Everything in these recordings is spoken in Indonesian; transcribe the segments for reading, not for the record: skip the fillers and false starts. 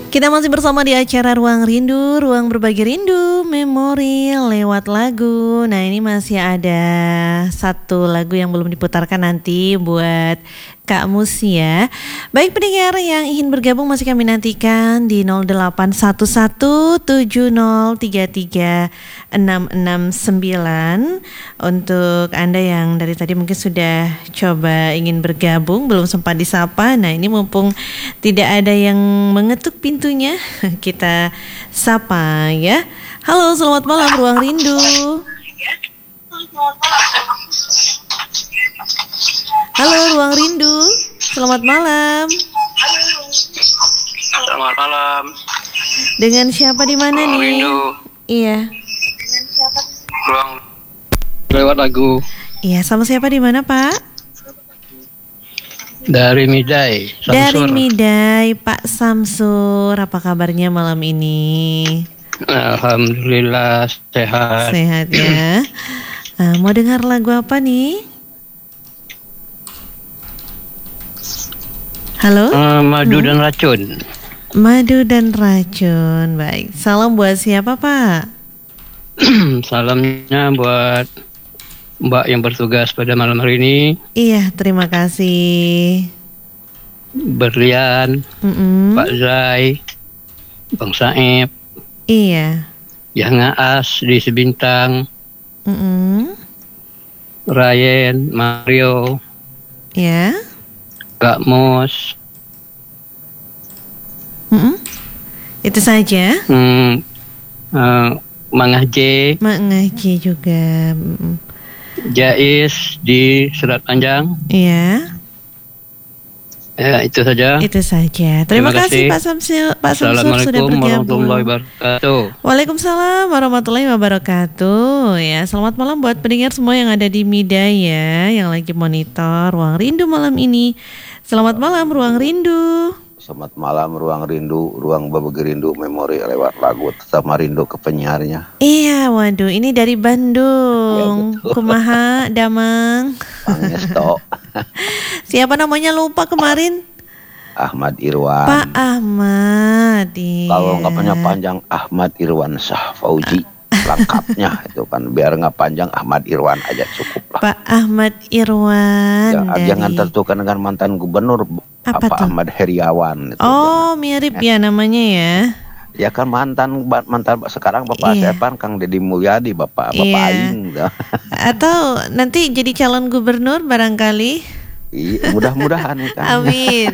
Kita masih bersama di acara Ruang Rindu, ruang berbagi rindu, memori lewat lagu. Nah, ini masih ada satu lagu yang belum diputarkan nanti buat Kak Mus ya. Baik pendengar yang ingin bergabung masih kami nantikan di 081170336669. Untuk Anda yang dari tadi mungkin sudah coba ingin bergabung belum sempat disapa. Nah, ini mumpung tidak ada yang mengetuk pintunya, kita sapa ya. Halo, selamat malam Ruang Rindu. Halo Ruang Rindu, selamat malam. Selamat malam. Dengan siapa di mana Ruang nih? Rindu. Iya. Ruang lewat lagu Iya, sama siapa di mana Pak? dari Midai. Dari Samsur. Midai, Pak Samsur. Apa kabarnya malam ini? Alhamdulillah sehat. Sehat ya. Mau dengar lagu apa nih? Halo? Madu dan racun. Madu dan racun. Baik, salam buat siapa Pak? Salamnya buat Mbak yang bertugas pada malam hari ini, Iya, terima kasih. Berlian, Pak Zai, Bang Saib, Iya. Yang Ngaas di Sebintang, Ryan, Mario, Ya. Kak Mus, Itu saja. Mangah J, Mak ngaji juga. Jais di Serat Panjang. Iya. Ya, itu saja. Itu saja. Terima kasih Pak Samsul. Pak Samsul sudah Assalamualaikum bergabung. warahmatullahi wabarakatuh. Waalaikumsalam warahmatullahi wabarakatuh. Ya, selamat malam buat pendengar semua yang ada di Midai ya, yang lagi monitor Ruang Rindu malam ini. Selamat malam Ruang Rindu. Selamat malam Ruang Rindu, ruang berbagi rindu, memori lewat lagu, tetap rindu ke penyiarnya. Iya, waduh, ini dari Bandung. Ya, Kumaha, Damang. Pangesto. Siapa namanya lupa kemarin? Ahmad Irwan. Pak Ahmad. Iya. Kalau nggak punya panjang Ahmad Irwan Syah Fauji, lengkapnya itu kan, biar nggak panjang Ahmad Irwan aja cukup lah. Pak Ahmad Irwan. Jangan tertukar dengan mantan gubernur Apa Pak tuh? Ahmad Heriawan. Itu Oh, mirip ya namanya ya. Ya kan mantan sekarang Bapak Iya. siapa? Kang Deddy Mulyadi, Bapak Iya. Aing. Atau nanti jadi calon gubernur barangkali. Iya, mudah-mudahan kan. Amin.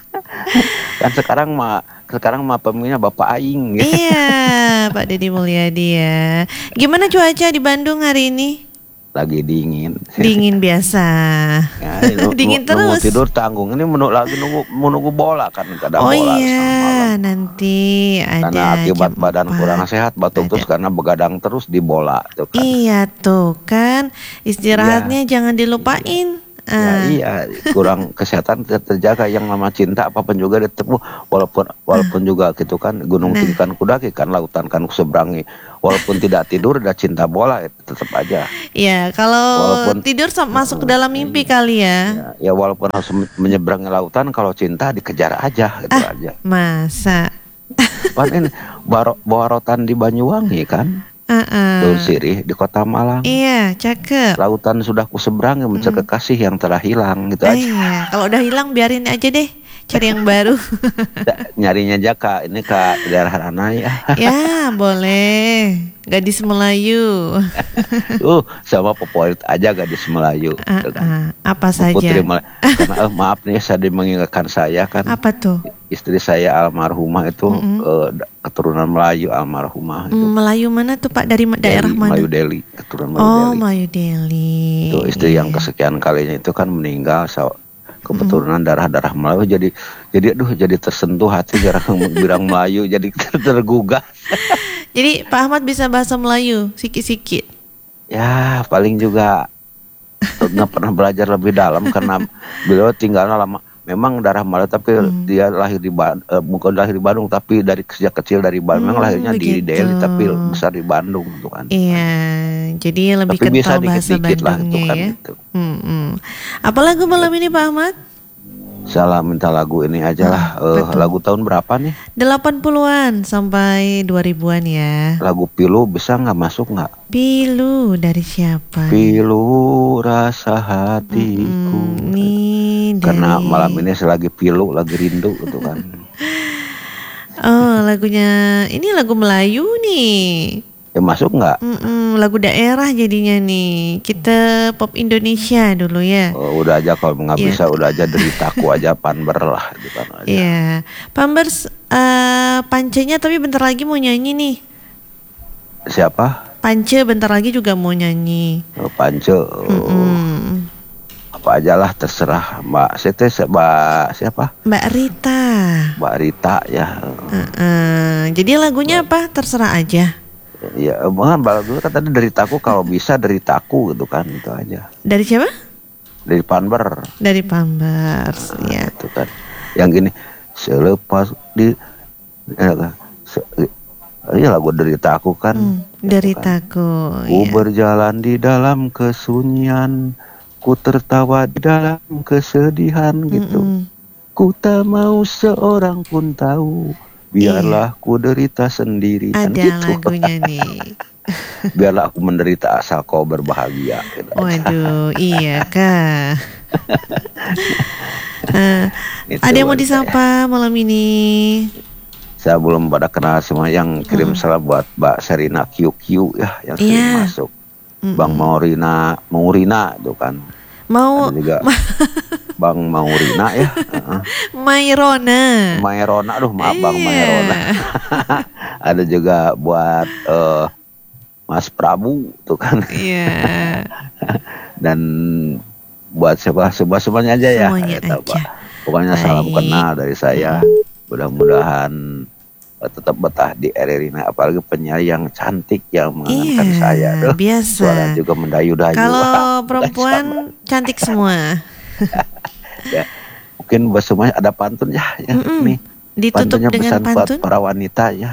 Kan sekarang mah pemilihnya Bapak Aing. Iya, Pak Deddy Mulyadi ya. Gimana cuaca di Bandung hari ini? Lagi dingin. Dingin biasa. Ya, Dingin nunggu terus. tidur tanggung ini menunggu bola kan, ada Oh bola iya, malam. nanti Karena ada akibat jam badan 4. kurang sehat batuk terus karena begadang terus di bola tuh kan. Iya tuh kan, istirahatnya jangan dilupain. Ya, iya, kurang kesehatan terjaga, yang nama cinta apapun juga ditemu, walaupun juga gitu kan, gunung tinggi kan kudaki kan, lautan kan kuseberangi, walaupun tidak tidur ada cinta bola itu tetap aja. Ya, kalau Walaupun- tidur masuk ke dalam mimpi kali ya. Ya walaupun harus menyeberangi lautan, kalau cinta dikejar aja gitu aja. Masa? Pan ini Borotan di Banyuwangi kan, Daun Sirih di Kota Malang. Iya, cakep. Lautan sudah kuseberangi mencari kekasih yang telah hilang gitu aja. Iya, kalau udah hilang biarin aja deh, cari yang baru. Nyarinya aja ini ke daerah sana ya. Ya, boleh. Gadis Melayu. Sama favorit aja gadis Melayu. Gitu kan. Apa saja? Putri karena maaf nih, saya mengingatkan saya kan, Apa tuh? istri saya almarhumah itu keturunan Melayu almarhumah itu. Melayu mana tuh Pak? Dari daerah mana? Melayu Deli, keturunan Melayu Oh, Deli. Melayu Deli. Itu istri yang Iya. kesekian kalinya itu kan meninggal kebetulan darah Melayu, jadi tersentuh hati bilang Melayu, jadi tergugah. Jadi Pak Ahmad bisa bahasa Melayu sikit-sikit. Ya paling juga nggak pernah belajar lebih dalam karena beliau tinggalnya lama. Memang darah Melayu tapi dia lahir bukan lahir di Bandung, tapi dari sejak kecil dari Bandung. Memang lahirnya di begitu. Deli tapi besar di Bandung tuh kan. Iya, jadi lebih Tapi bisa kental bahasa dikit-dikit lah itu Bandungnya kan ya. gitu. Apa lagu malam ini Pak Ahmad? Salah minta lagu ini aja lah. betul. Lagu tahun berapa nih? 80-an sampai 2000-an ya. Lagu Pilu bisa nggak masuk nggak? Pilu dari siapa? Pilu rasa hatiku. Nih dari... Karena malam ini saya lagi pilu, lagi rindu gitu kan. Oh, lagunya ini lagu Melayu nih. Ya masuk nggak? Lagu daerah jadinya nih. Kita pop Indonesia dulu ya. Udah aja kalau nggak Iya. bisa, udah aja deritaku aja Panber lah gitu kan aja. Iya. Pambers Pancenya tapi bentar lagi mau nyanyi nih. Siapa? Pance bentar lagi juga mau nyanyi. Pance. Apa aja lah terserah Mbak Sete, Mbak siapa? Mbak Rita. Mbak Rita ya. Jadi lagunya apa? Terserah aja. Ya, Mbak dulu kan tadi deritaku kalau bisa deritaku gitu kan, itu aja. Dari siapa? Dari Panber. Dari Pambers. Ya. Itu kan. Yang gini, selepas di iya lagu deritaku kan. Deritaku. Ku berjalan di dalam kesunyian, ku tertawa di dalam kesedihan gitu. Ku tak mau seorang pun tahu, biarlah ku derita sendiri. Ada kan gitu. lagunya nih. Biarlah aku menderita asal kau berbahagia gitu. Waduh, iya kah? Itu Ada yang mau buat disapa malam ini? Saya belum pada kenal semua yang kirim salam buat Mbak Serina QQ ya yang sering Iya. masuk. Bang Maurina itu kan. Mau Ada juga Bang Maurina ya. Mairona. Mairona, aduh maaf Bang Iya. Mairona. Ada juga buat Mas Prabu tuh kan. Iya. Dan buat semuanya aja ya. Semuanya Gitu, aja. Pak. Pokoknya salam Baik. kenal dari saya. Mudah-mudahan tetap betah di RRI, apalagi penyanyi yang cantik yang mengangankan Iya, saya. Duh, biasa. Suara juga mendayu-dayu. Kalau perempuan cantik semua. Ya, mungkin buat semuanya ada pantun ya, nih. Ditutup Pantunnya dengan pesan buat pantun. para wanita ya.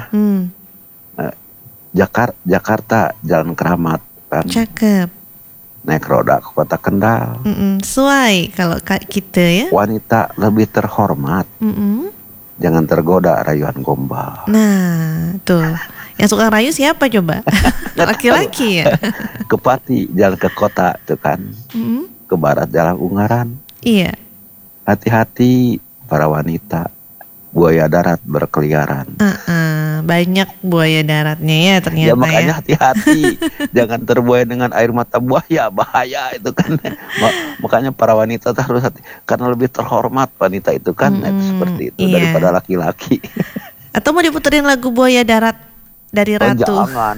Jakarta Jalan Keramat kan. Cakep. Naik roda ke kota Kendal. Sesuai kalau kita ya. Wanita lebih terhormat. Jangan tergoda rayuan gombal. Nah, tuh. Yang suka rayu siapa coba? Laki-laki ya? Ke Pati jalan ke kota itu kan. Ke barat jalan Ungaran. Iya. Hati-hati para wanita. Buaya darat berkeliaran. Banyak buaya daratnya ya ternyata Ya makanya ya. hati-hati. Jangan terbuai dengan air mata buaya. Bahaya itu kan. Makanya para wanita harus hati. Karena lebih terhormat wanita itu kan. Seperti itu Iya. daripada laki-laki. Atau mau diputerin lagu buaya darat dari Ratu? Jangan.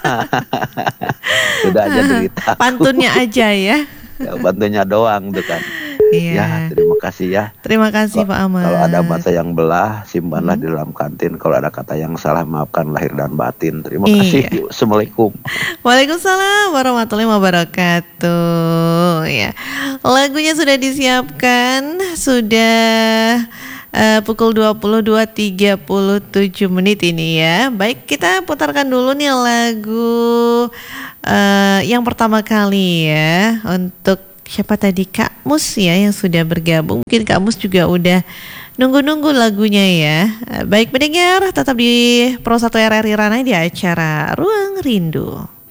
Udah aja derita. Pantunnya aja ya. Ya, bantunya doang tuh kan. Iya. Ya terima kasih ya. Terima kasih Pak Ahmad. Kalau ada mata yang belah, simpanlah di dalam kantin. Kalau ada kata yang salah, maafkan lahir dan batin. Terima kasih. Assalamualaikum. Waalaikumsalam warahmatullahi wabarakatuh. Ya, lagunya sudah disiapkan, sudah pukul 22.37 menit ini ya. Baik, kita putarkan dulu nih lagu yang pertama kali ya untuk siapa tadi, Kak Mus ya yang sudah bergabung. Mungkin Kak Mus juga udah nunggu-nunggu lagunya ya. Baik pendengar, tetap di Pro 1 RRI Ranai di acara Ruang Rindu.